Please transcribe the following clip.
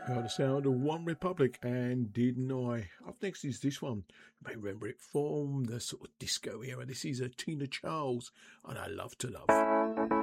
The sound of One Republic and Didn't I? Up next is this one. You may remember it from the sort of disco era. This is a Tina Charles and I Love to Love.